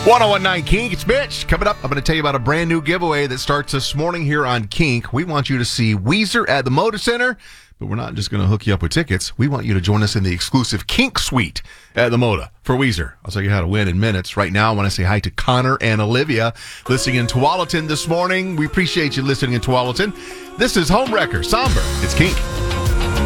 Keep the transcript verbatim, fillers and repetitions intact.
one oh one nine Kink, it's Mitch. Coming up, I'm going to tell you about a brand new giveaway that starts this morning here on Kink. We want you to see Weezer at the Moda Center, but we're not just going to hook you up with tickets. We want you to join us in the exclusive Kink Suite at the Moda for Weezer. I'll tell you how to win in minutes. Right now, I want to say hi to Connor and Olivia listening in Tualatin this morning. We appreciate you listening in Tualatin. This is Homewrecker, Somber. It's Kink.